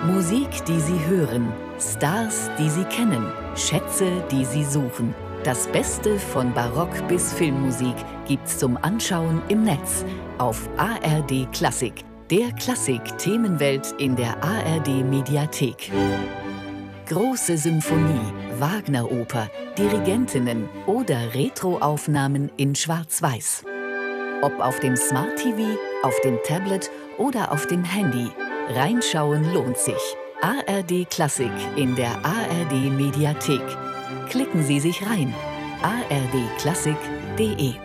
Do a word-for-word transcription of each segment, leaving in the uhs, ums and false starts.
Musik, die Sie hören, Stars, die Sie kennen, Schätze, die Sie suchen. Das Beste von Barock bis Filmmusik gibt's zum Anschauen im Netz auf A R D Klassik, der Klassik-Themenwelt in der A R D Mediathek. Große Symphonie, Wagner-Oper, Dirigentinnen oder Retro-Aufnahmen in Schwarz-Weiß. Ob auf dem Smart T V, auf dem Tablet oder auf dem Handy. Reinschauen lohnt sich. A R D Klassik in der A R D Mediathek. Klicken Sie sich rein. a r d klassik punkt d e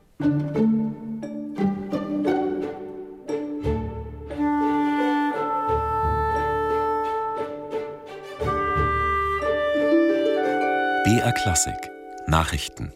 B R Klassik Nachrichten.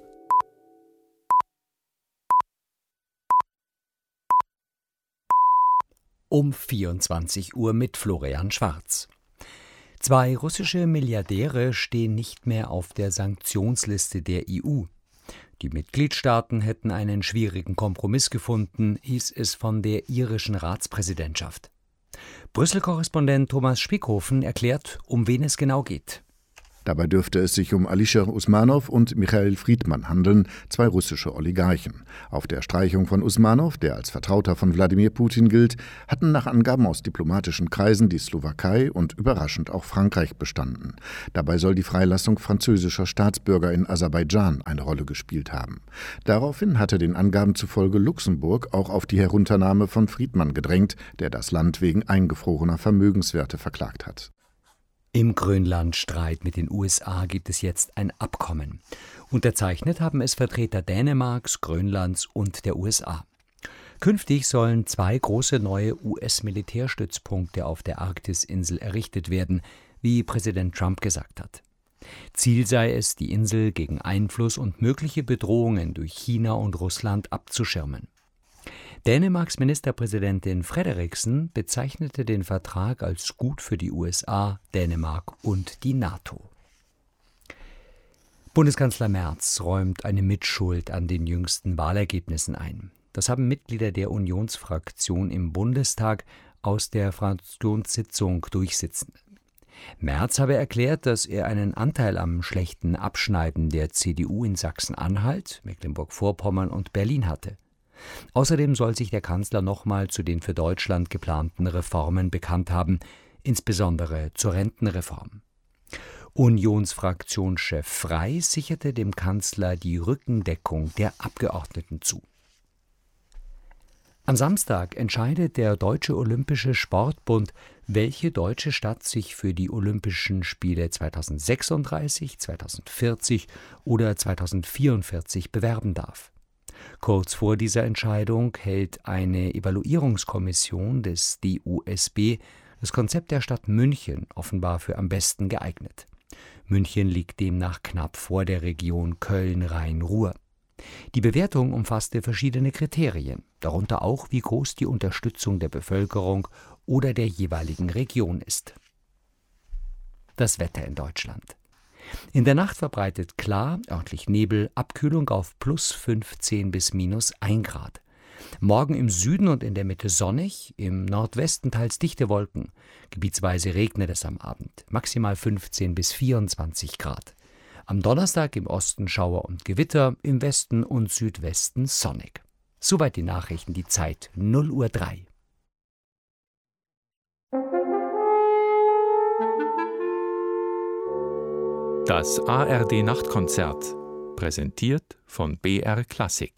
Um vierundzwanzig Uhr mit Florian Schwarz. Zwei russische Milliardäre stehen nicht mehr auf der Sanktionsliste der E U. Die Mitgliedstaaten hätten einen schwierigen Kompromiss gefunden, hieß es von der irischen Ratspräsidentschaft. Brüssel-Korrespondent Thomas Spickhofen erklärt, um wen es genau geht. Dabei dürfte es sich um Alisher Usmanow und Michail Friedman handeln, zwei russische Oligarchen. Auf der Streichung von Usmanow, der als Vertrauter von Wladimir Putin gilt, hatten nach Angaben aus diplomatischen Kreisen die Slowakei und überraschend auch Frankreich bestanden. Dabei soll die Freilassung französischer Staatsbürger in Aserbaidschan eine Rolle gespielt haben. Daraufhin hatte den Angaben zufolge Luxemburg auch auf die Herunternahme von Friedman gedrängt, der das Land wegen eingefrorener Vermögenswerte verklagt hat. Im Grönlandstreit mit den U S A gibt es jetzt ein Abkommen. Unterzeichnet haben es Vertreter Dänemarks, Grönlands und der U S A. Künftig sollen zwei große neue U S-Militärstützpunkte auf der Arktisinsel errichtet werden, wie Präsident Trump gesagt hat. Ziel sei es, die Insel gegen Einfluss und mögliche Bedrohungen durch China und Russland abzuschirmen. Dänemarks Ministerpräsidentin Frederiksen bezeichnete den Vertrag als gut für die U S A, Dänemark und die NATO. Bundeskanzler Merz räumt eine Mitschuld an den jüngsten Wahlergebnissen ein. Das haben Mitglieder der Unionsfraktion im Bundestag aus der Fraktionssitzung durchsitzen. Merz habe erklärt, dass er einen Anteil am schlechten Abschneiden der C D U in Sachsen-Anhalt, Mecklenburg-Vorpommern und Berlin hatte. Außerdem soll sich der Kanzler nochmal zu den für Deutschland geplanten Reformen bekannt haben, insbesondere zur Rentenreform. Unionsfraktionschef Frey sicherte dem Kanzler die Rückendeckung der Abgeordneten zu. Am Samstag entscheidet der Deutsche Olympische Sportbund, welche deutsche Stadt sich für die Olympischen Spiele zweitausendsechsunddreißig, zweitausendvierzig oder zweitausendvierundvierzig bewerben darf. Kurz vor dieser Entscheidung hält eine Evaluierungskommission des D O S B das Konzept der Stadt München offenbar für am besten geeignet. München liegt demnach knapp vor der Region Köln-Rhein-Ruhr. Die Bewertung umfasste verschiedene Kriterien, darunter auch, wie groß die Unterstützung der Bevölkerung oder der jeweiligen Region ist. Das Wetter in Deutschland. In der Nacht verbreitet klar, örtlich Nebel, Abkühlung auf plus fünfzehn bis minus ein Grad. Morgen im Süden und in der Mitte sonnig, im Nordwesten teils dichte Wolken. Gebietsweise regnet es am Abend, maximal fünfzehn bis vierundzwanzig Grad. Am Donnerstag im Osten Schauer und Gewitter, im Westen und Südwesten sonnig. Soweit die Nachrichten, die Zeit null Uhr drei. Das A R D Nachtkonzert, präsentiert von B R Klassik.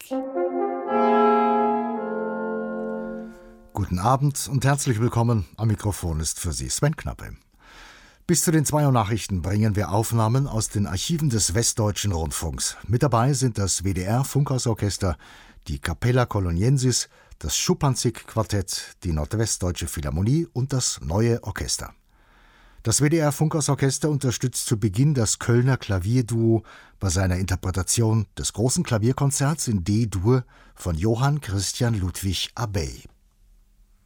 Guten Abend und herzlich willkommen. Am Mikrofon ist für Sie Sven Knappe. Bis zu den zwei Uhr Nachrichten bringen wir Aufnahmen aus den Archiven des Westdeutschen Rundfunks. Mit dabei sind das W D R-Funkhausorchester, die Capella Coloniensis, das Schuppanzig-Quartett, die Nordwestdeutsche Philharmonie und das Neue Orchester. Das W D R-Funkhausorchester unterstützt zu Beginn das Kölner Klavierduo bei seiner Interpretation des großen Klavierkonzerts in D-Dur von Johann Christian Ludwig Abey.